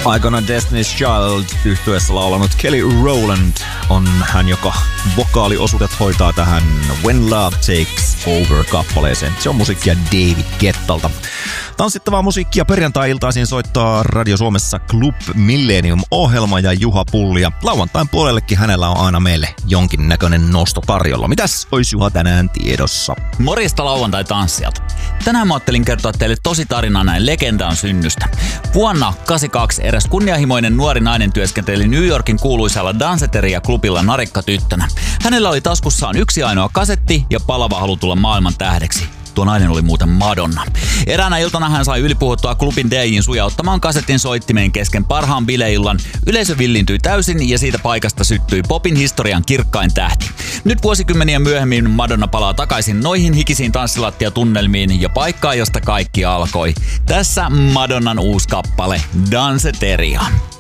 Aikana Destiny's Child -yhtyeessä laulanut Kelly Rowland on hän, joka vokaaliosuudet hoitaa tähän When Love Takes Over-kappaleeseen. Se on musiikkia David Guettalta. Tanssittavaa musiikkia perjantai-iltaisin soittaa Radio Suomessa Club Millennium-ohjelma ja Juha Pulli. Ja lauantain puolellekin hänellä on aina meille jonkinnäköinen nosto tarjolla. Mitäs olisi Juha tänään tiedossa? Morjesta lauantai-tanssijat. Tänään mä ajattelin kertoa teille tosi tarinaa näin legendan synnystä. Vuonna 1982 eräs kunnianhimoinen nuori nainen työskenteli New Yorkin kuuluisalla Danceteria-klubilla narikkatyttönä. Hänellä oli taskussaan yksi ainoa kasetti ja palava halu tulla maailman tähdeksi. Tuo nainen oli muuten Madonna. Eräänä iltana hän sai ylipuhuttua klubin DJ:n sujauttamaan kasetin soittimeen kesken parhaan bileillan. Yleisö villintyi täysin ja siitä paikasta syttyi popin historian kirkkain tähti. Nyt vuosikymmenien myöhemmin Madonna palaa takaisin noihin hikisiin tanssilattiatunnelmiin ja paikkaan, josta kaikki alkoi. Tässä Madonnan uusi kappale Danceteria.